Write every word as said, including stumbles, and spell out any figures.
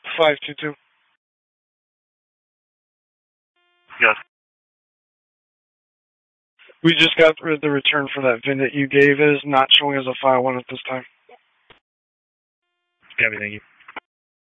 five two two. Yes. We just got the return for that V I N that you gave. It is not showing as a file one at this time. Copy, thank you.